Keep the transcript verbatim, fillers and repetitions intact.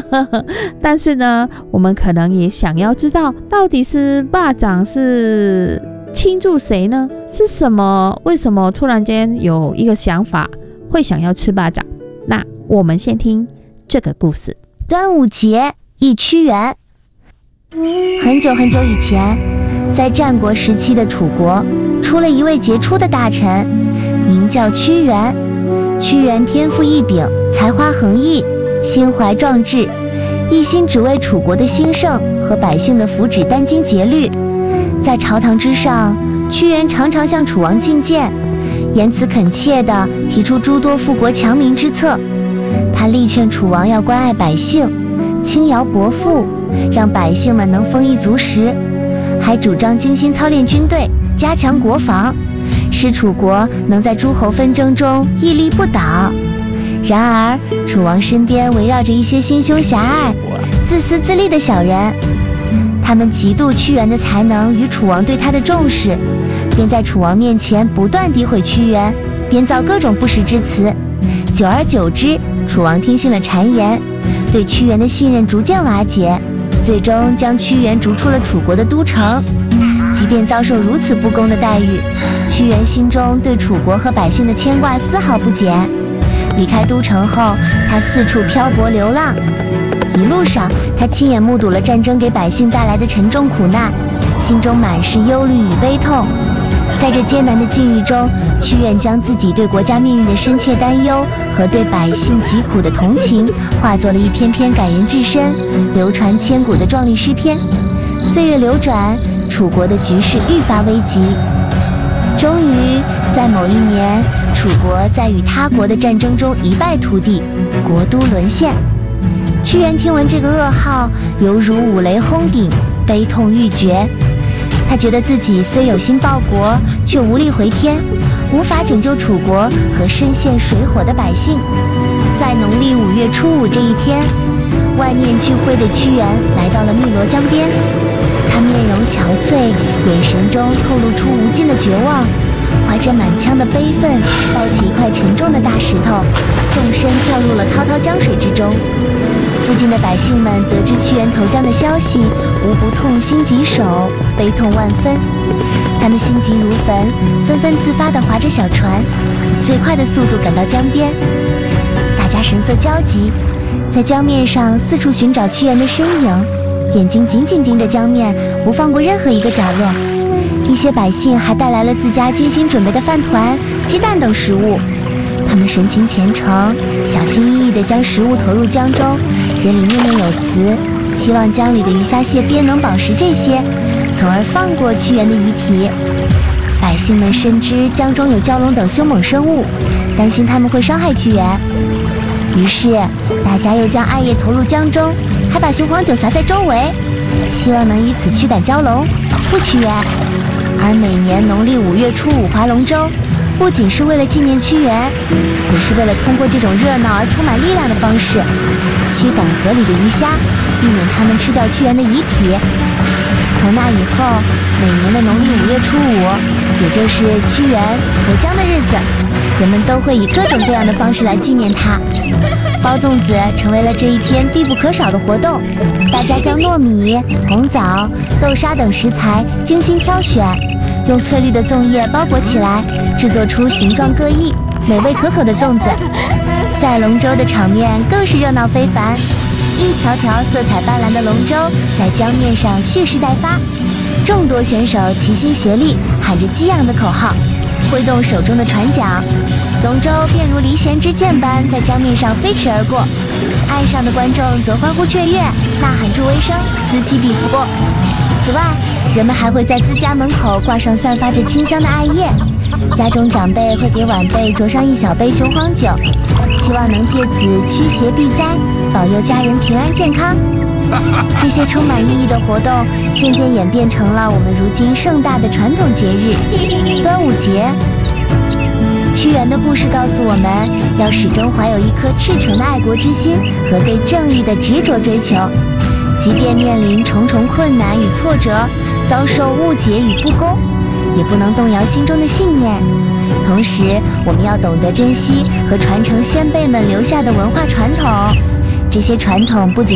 但是呢，我们可能也想要知道，到底是巴掌是庆祝谁呢？是什么？为什么突然间有一个想法会想要吃巴掌？那我们先听这个故事。 端午节忆屈原。很久很久以前，在战国时期的楚国，出了一位杰出的大臣，名叫屈原。屈原天赋异禀，才华横溢，心怀壮志，一心只为楚国的兴盛和百姓的福祉殚精竭虑。在朝堂之上，屈原常常向楚王进谏，言辞恳切地提出诸多富国强民之策。他力劝楚王要关爱百姓，轻徭薄赋，让百姓们能丰衣足食，还主张精心操练军队，加强国防，使楚国能在诸侯纷争中屹立不倒。然而，楚王身边围绕着一些心胸狭隘、自私自利的小人，他们嫉妒屈原的才能与楚王对他的重视，便在楚王面前不断诋毁屈原，编造各种不实之词。久而久之，楚王听信了谗言，对屈原的信任逐渐瓦解，最终将屈原逐出了楚国的都城。即便遭受如此不公的待遇，屈原心中对楚国和百姓的牵挂丝毫不减。离开都城后，他四处漂泊流浪，一路上他亲眼目睹了战争给百姓带来的沉重苦难，心中满是忧虑与悲痛。在这艰难的境遇中，屈原将自己对国家命运的深切担忧和对百姓疾苦的同情，化作了一篇篇感人至深、流传千古的壮丽诗篇。岁月流转，楚国的局势愈发危急。终于在某一年，楚国在与他国的战争中一败涂地，国都沦陷。屈原听闻这个噩耗，犹如五雷轰顶，悲痛欲绝。他觉得自己虽有心报国，却无力回天，无法拯救楚国和深陷水火的百姓。在农历五月初五这一天，万念俱灰的屈原来到了汨罗江边。他面容憔悴，眼神中透露出无尽的绝望，怀着满腔的悲愤，抱起一块沉重的大石头，纵身跳入了滔滔江水之中。附近的百姓们得知屈原投江的消息，无不痛心疾首，悲痛万分。他们心急如焚，纷纷自发地划着小船，以最快的速度赶到江边。大家神色焦急，在江面上四处寻找屈原的身影，眼睛紧紧盯着江面，不放过任何一个角落。一些百姓还带来了自家精心准备的饭团、鸡蛋等食物。他们神情虔诚，小心翼翼地将食物投入江中，嘴里念念有词，希望江里的鱼虾蟹鳖能饱食这些，从而放过屈原的遗体。百姓们深知江中有蛟龙等凶猛生物，担心他们会伤害屈原，于是大家又将艾叶投入江中，还把雄黄酒洒在周围，希望能以此驱赶蛟龙，保护屈原。而每年农历五月初五划龙舟，不仅是为了纪念屈原，也是为了通过这种热闹而充满力量的方式，驱赶河里的鱼虾，避免它们吃掉屈原的遗体。从那以后，每年的农历五月初五，也就是屈原投江的日子，人们都会以各种各样的方式来纪念他。包粽子成为了这一天必不可少的活动，大家将糯米、红枣、豆沙等食材精心挑选，用翠绿的粽叶包裹起来，制作出形状各异、美味可口的粽子。赛龙舟的场面更是热闹非凡，一条条色彩斑斓的龙舟在江面上蓄势待发，众多选手齐心协力，喊着激昂的口号，挥动手中的船桨，龙舟便如离弦之箭般在江面上飞驰而过。岸上的观众则欢呼雀跃，呐喊助威声，此起彼伏。此外，人们还会在自家门口挂上散发着清香的艾叶，家中长辈会给晚辈酌上一小杯雄黄酒，希望能借此驱邪避灾，保佑家人平安健康。这些充满意义的活动渐渐演变成了我们如今盛大的传统节日——端午节。屈原的故事告诉我们，要始终怀有一颗赤诚的爱国之心和对正义的执着追求，即便面临重重困难与挫折，遭受误解与不公，也不能动摇心中的信念。同时，我们要懂得珍惜和传承先辈们留下的文化传统，这些传统不仅